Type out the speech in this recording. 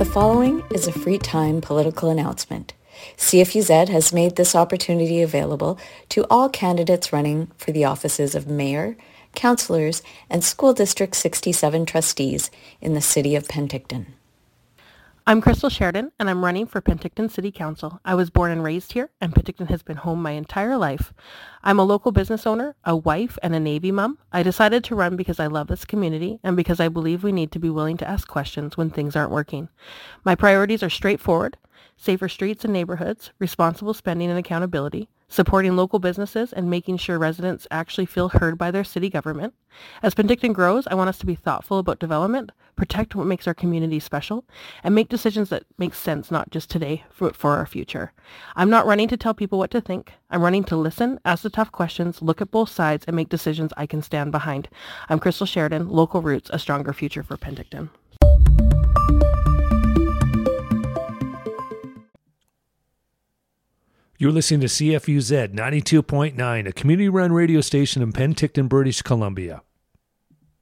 The following is a free time political announcement. CFUZ has made this opportunity available to all candidates running for the offices of mayor, councillors, and School District 67 trustees in the City of Penticton. I'm Crystal Sheridan, and I'm running for Penticton City Council. I was born and raised here, and Penticton has been home my entire life. I'm a local business owner, a wife, and a Navy mom. I decided to run because I love this community and because I believe we need to be willing to ask questions when things aren't working. My priorities are straightforward: safer streets and neighborhoods, responsible spending and accountability, supporting local businesses, and making sure residents actually feel heard by their city government. As Penticton grows, I want us to be thoughtful about development, protect what makes our community special, and make decisions that make sense not just today, but for our future. I'm not running to tell people what to think. I'm running to listen, ask the tough questions, look at both sides, and make decisions I can stand behind. I'm Crystal Sheridan, Local Roots, a stronger future for Penticton. You're listening to CFUZ 92.9, a community-run radio station in Penticton, British Columbia.